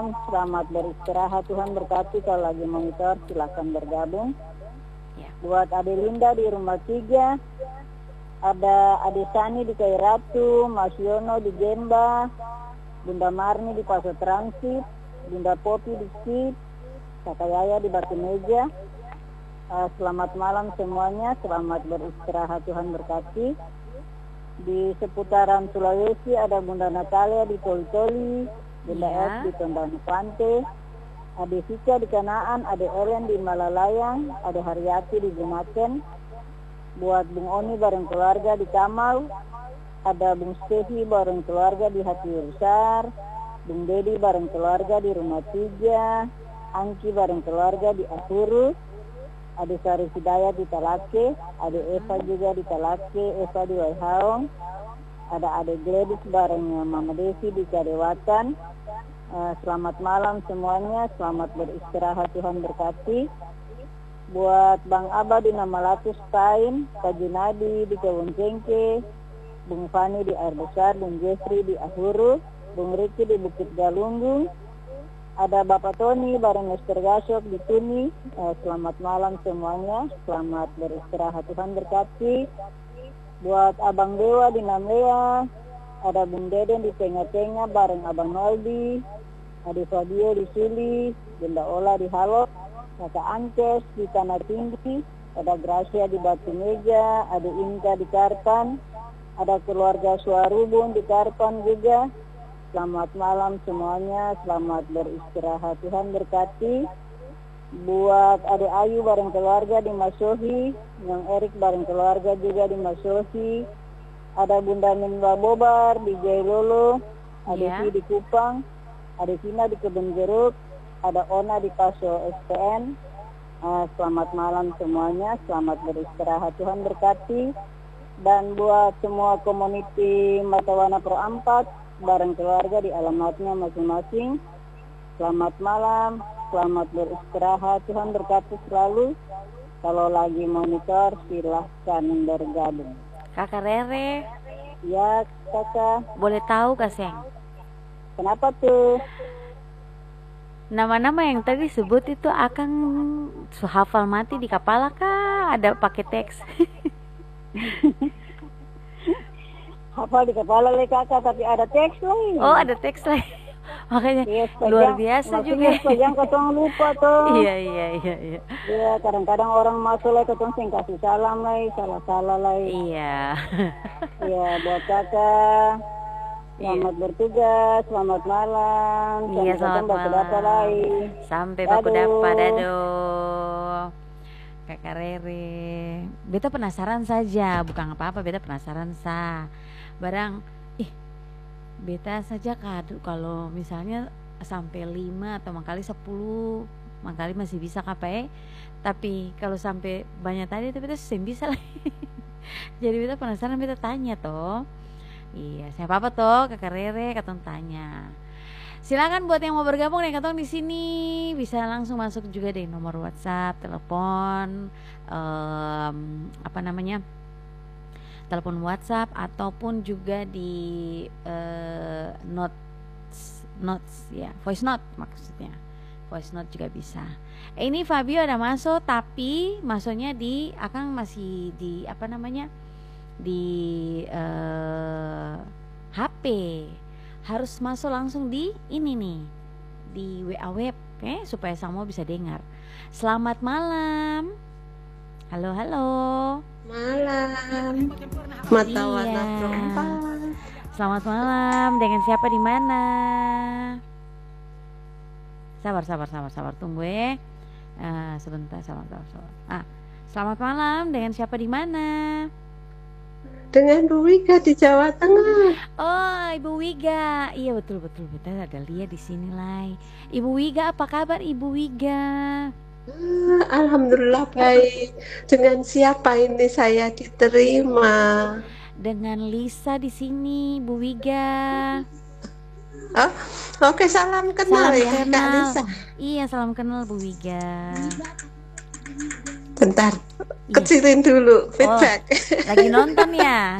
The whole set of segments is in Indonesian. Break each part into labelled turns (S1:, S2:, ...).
S1: malam, selamat beristirahat. Tuhan berkati. Kalau lagi monitor silakan bergabung.
S2: Ya.
S1: Buat Ade Linda di rumah 3, ada Ade Sani di Kairatu, Mas Yono di Gemba, Bunda Marni di Pasar Transit, Bunda Popi di Skip, Kakak Yaya di Batu Meja. Selamat malam semuanya, selamat beristirahat. Tuhan berkati. Di seputaran Sulawesi ada Bunda Natalia di Toli-Toli, Bunda
S2: Ya.
S1: S di Tondano Pante, ada Sika di Kanaan, ada Ellen di Malalayang, ada Haryati di Bunaken. Buat Bung Oni bareng keluarga di Kamal, ada Bung Stevi bareng keluarga di Hati Besar, Bung Dedi bareng keluarga di Rumah 3, Angki bareng keluarga di Ahuru, ada Sari Hidayat di Talake, ada Eva juga di Talake, Eva di Waihaong, ada Gladys bareng Mama Desi di Kadewatan. Selamat malam semuanya, selamat beristirahat. Tuhan berkati. Buat Bang Abah di Namalatus Tain, Pak Junadi di Kebun Cengke, Bung Fani di Air Besar, Bung Jeffrey di Ahuru, Bung Riki di Bukit Galunggung, ada Bapak Tony bareng Mr. Gasok di Tuni. Selamat malam semuanya, selamat beristirahat. Tuhan berkati. Buat Abang Dewa di Namlea, ada Bung Deden di Tengah-Tengah bareng Abang Noldi, ada Fabio di Suli, Bunda Ola di Halok, Kakak Ankes di Tanah Tinggi, ada Gracia di Batu Meja, ada Inka di Karpan, ada keluarga Suarubun di Karpan juga. Selamat malam semuanya, selamat beristirahat. Tuhan berkati. Buat Ade Ayu bareng keluarga di Masohi, Yang Erik bareng keluarga juga di Masohi, ada Bunda Minwa Bobar di Jailolo, ada
S2: Ya.
S1: di Kupang, ada Sina di Kebun Jeruk, ada Ona di Paso SPN. Selamat malam semuanya, selamat beristirahat. Tuhan berkati. Dan buat semua komuniti Matawana Pro 4 bareng keluarga di alamatnya masing-masing, selamat malam, selamat beristirahat. Tuhan berkati selalu. Kalau lagi monitor silahkan bergabung.
S2: Kakak Rere,
S1: Ya kakak,
S2: boleh tahu Kak Seng?
S1: kenapa tuh?
S2: Nama-nama yang tadi sebut itu akan hafal mati di kepala kah? Ada pakai teks?
S1: Hafal di kepala le kakak, tapi ada teks lagi.
S2: Oh, ada teks lagi. Makanya
S1: Iya,
S2: luar biasa juga.
S1: Yang ketong lupa tuh.
S2: Iya.
S1: Iya, kadang-kadang orang masuk lah ketong sing kasih salam lah, salah-salah lah.
S2: Iya.
S1: Iya, buat kakak. Selamat bertugas, selamat malam.
S2: Iya,
S1: Sampai
S2: selamat
S1: ketemu dapat
S2: malam.
S1: lagi.
S2: Sampai
S1: Daduh.
S2: baku dapat, dadah. Kakak Rere, beta penasaran saja, bukan apa-apa, beta penasaran barang, beta saja kalau misalnya sampai 5 atau mangkali 10, mangkali masih bisa KPE, tapi kalau sampai banyak tadi itu beta susah bisa lah. Jadi beta penasaran, beta tanya toh. Iya, siapa apa toh Kakak Rere, katong tanya. Silakan buat yang mau bergabung nih katong di sini, bisa langsung masuk juga deh nomor WhatsApp, telepon, telepon WhatsApp ataupun juga di notes ya, voice note maksudnya. Voice note juga bisa. Ini Fabio ada masuk, tapi masuknya di Akang masih di di HP. Harus masuk langsung di ini nih, di WA web, supaya semua bisa dengar. Selamat malam. Halo.
S3: Malam, Matawana
S2: Iya.
S3: Pro 4.
S2: Selamat malam. Dengan siapa di mana? Sabar. Tunggu sebentar. Sabar. Selamat malam. Dengan siapa di mana?
S3: Dengan Bu Wika di Jawa Tengah.
S2: Oh, Ibu Wiga. Iya betul. Betul ada Lia di sini lah. Ibu Wiga, apa kabar Ibu Wiga?
S3: Alhamdulillah baik. Dengan siapa ini saya diterima?
S2: Dengan Lisa di sini, Bu Wiga.
S3: Oh, oke, salam kenal
S2: Salam
S3: ya Kak
S2: kenal.
S3: Lisa.
S2: Iya, salam kenal Bu Wiga.
S3: Bentar,
S2: Iya.
S3: kecilin dulu feedback.
S2: Lagi nonton ya?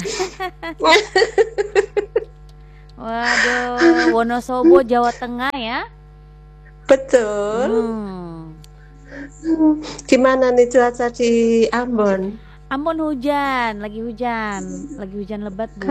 S2: Waduh, Wonosobo, Jawa Tengah ya?
S3: betul. Gimana nih cuaca di Ambon?
S2: Ambon hujan, lagi hujan lebat Bu.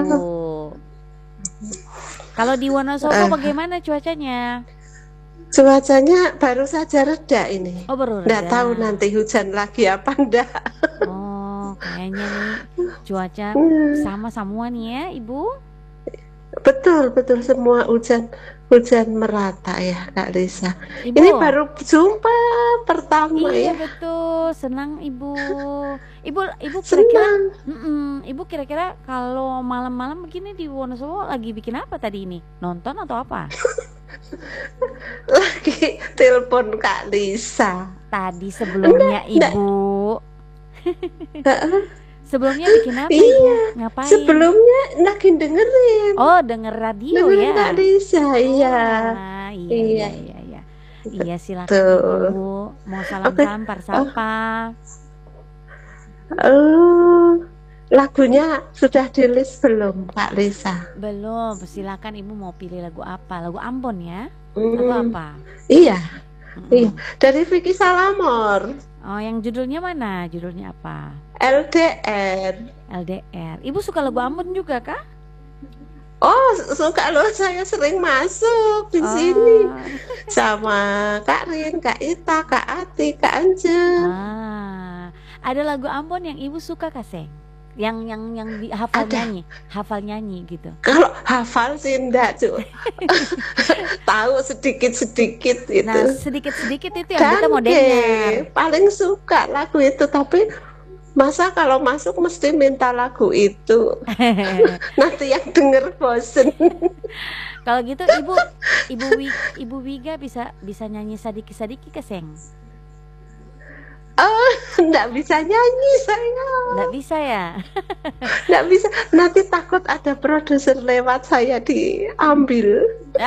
S2: Kalau di Wonosobo bagaimana cuacanya?
S3: Cuacanya baru saja reda ini.
S2: Oh, baru
S3: Nggak
S2: reda.
S3: tahu nanti hujan lagi apa enggak.
S2: Oh, kayaknya nih cuaca sama semua nih ya, Ibu.
S3: Betul semua hujan merata ya Kak Lisa.
S2: Ibu.
S3: Ini baru jumpa pertama
S2: Iya,
S3: ya.
S2: betul, senang Ibu. Ibu
S3: Senang.
S2: Ibu kira-kira kalau malam-malam begini di Wonosobo lagi bikin apa tadi ini? Nonton atau apa?
S3: Lagi telepon Kak Lisa.
S2: Tadi sebelumnya Ibu. Sebelumnya bikin apa?
S3: Iya.
S2: Ibu? Ngapain?
S3: Sebelumnya lagi dengerin.
S2: Oh, denger radio
S3: Dengerin
S2: ya.
S3: Kak Lisa, iya.
S2: Iya. Iya, silakan
S3: Betul.
S2: Ibu. Mau salam-salam parsapa.
S3: Lagunya sudah di list belum Kak Lisa?
S2: Belum, silakan Ibu mau pilih lagu apa? Lagu Ambon ya? Atau apa?
S3: Iya. Iya, dari Vicky Salamor.
S2: Oh, yang judulnya mana? Judulnya apa?
S3: LDR.
S2: LDR. Ibu suka lagu Ambon juga kah?
S3: Oh, suka loh, saya sering masuk di sini sama Kak Rin, Kak Ita, Kak Ati, Kak Anje.
S2: Ada lagu Ambon yang Ibu suka Kak Seng? Yang hafal nyanyi gitu. Kalau
S3: hafal sih enggak, Cuk. Tahu sedikit-sedikit itu.
S2: Nah, sedikit-sedikit itu yang kita mau dengar.
S3: Paling suka lagu itu, tapi masa kalau masuk mesti minta lagu itu. Nanti yang denger bosen.
S2: Kalau gitu Ibu Wiga bisa nyanyi sadiki-sadiki Kak Seng?
S3: Enggak bisa nyanyi saya.
S2: Enggak bisa ya?
S3: Enggak bisa. Nanti takut ada produser lewat saya diambil.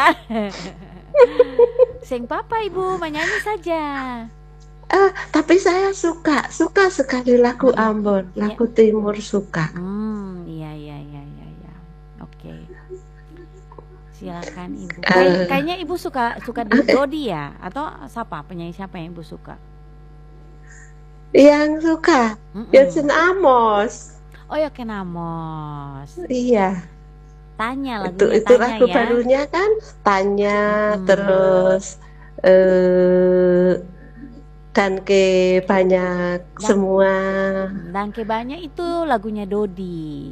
S2: Seng papa Ibu, menyanyi saja.
S3: Tapi saya suka sekali lagu Ambon, lagu Timur suka.
S2: Iya. Oke. Silakan Ibu. Kayaknya Ibu suka Dodi ya? Atau penyanyi siapa yang Ibu suka?
S3: Yang suka Yonsen Amos.
S2: Oh, Yoken Amos.
S3: Iya.
S2: Tanya lagunya
S3: itu
S2: Tanya
S3: lagu
S2: ya.
S3: barunya kan Tanya, terus dan ke banyak semua.
S2: Dan ke banyak itu lagunya Dodi.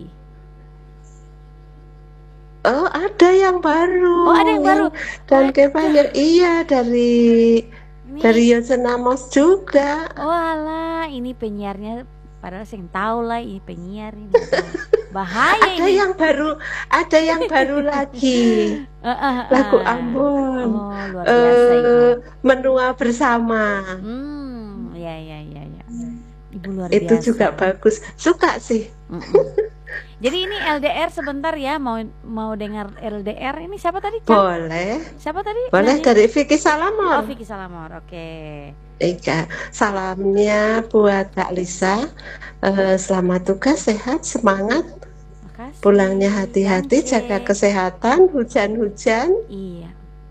S3: Oh, ada yang baru.
S2: Oh, ada yang baru.
S3: Dan ke banyak, iya, dari Yonsen Amos juga.
S2: Oh alah, ini penyiarnya padahal saya tahu lah ini penyiar ini. Bahaya
S3: ada ini. Ada yang baru lagi. Lagu Ambon.
S2: Oh, luar biasa itu.
S3: Menua bersama.
S2: Ya. Ibu luar
S3: itu
S2: biasa.
S3: Juga bagus. Suka sih.
S2: Jadi ini LDR sebentar ya, mau dengar LDR ini siapa tadi?
S3: Boleh.
S2: Siapa tadi?
S3: Boleh, dari Vicky Salamor.
S2: Oh, Vicky Salamor, oke.
S3: Iya, salamnya buat Kak Lisa. Selamat tugas, sehat, semangat.
S2: Makasih.
S3: Pulangnya hati-hati, jaga kesehatan, hujan-hujan.
S2: Iya.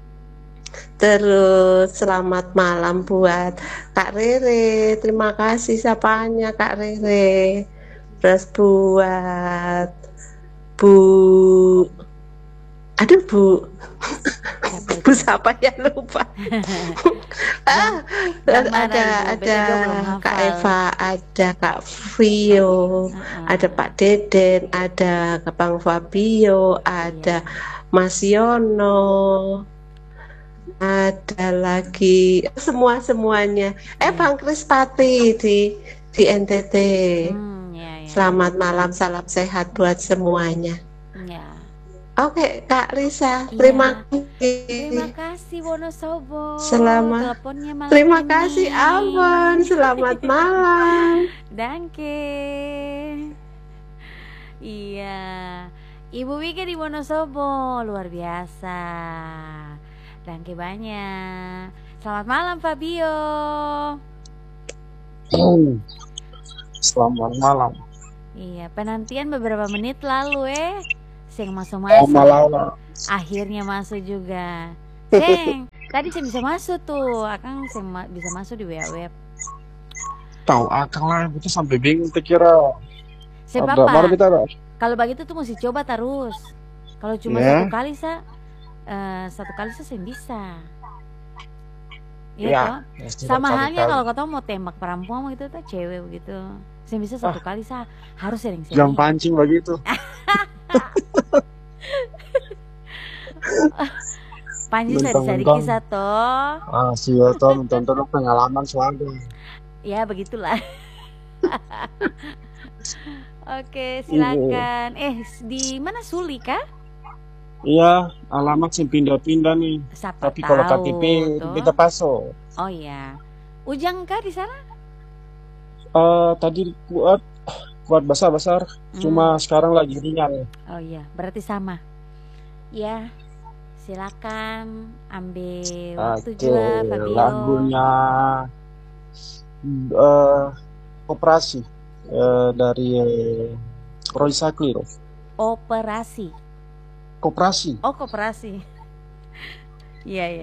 S3: Terus selamat malam buat Kak Rere. Terima kasih sapaannya Kak Rere. Terus buat Bu Bu siapa ya, lupa. Ada Kak Eva, ada Kak Vio, ada Pak Deden, ada Bang Fabio, ada Mas Yono, ada lagi semuanya. Bang Krispati di NTT. Selamat malam, salam sehat buat semuanya. Oke, Kak Lisa, terima kasih.
S2: Terima kasih Wonosobo.
S3: Selamat.
S2: Teleponnya malam
S3: terima
S2: ini.
S3: kasih Ambon. Selamat malam.
S2: Danke. Iya, Ibu Wika di Wonosobo luar biasa. Danke banyak. Selamat malam Fabio.
S4: Selamat malam.
S2: Iya, penantian beberapa menit lalu Seng masuk. Akhirnya masuk juga. Seng, Tadi saya bisa masuk tuh, Akang bisa masuk di WA web.
S4: Tahu akang lah, itu sampai bingung terkira
S2: Sebab
S4: ada mana
S2: apa?
S4: kita ada.
S2: Kalau begitu tuh mesti coba terus. Kalau cuma
S4: Ya,
S2: satu kali saya bisa. Iya
S4: ya,
S2: toh. Sama halnya kalau kau mau tembak perempuan gitu tuh cewek begitu. Saya bisa satu kali harus
S4: jam
S2: sering-sering.
S4: pancing begitu.
S2: Panji sari
S4: Mentang-mentang
S2: kisah toh.
S4: sih atau nonton pengalaman soalnya.
S2: Ya begitulah. Oke,
S4: Iya,
S2: silakan. Di mana Suli kah?
S4: iya, alamat sih pindah-pindah nih.
S2: Siapa
S4: Tapi kalau
S2: tahu
S4: KTP
S2: toh.
S4: kita paso.
S2: Oh iya. Ujang kah di sana?
S4: Tadi kuat besar-besar, cuma sekarang lagi ringan.
S2: Oh iya, berarti sama. Ya, silakan ambil waktu
S4: Oke,
S2: juga Fabio.
S4: lagunya Operasi dari Roy Sakliro.
S2: Operasi.
S4: Koperasi.
S2: Oh, koperasi. Iya, iya.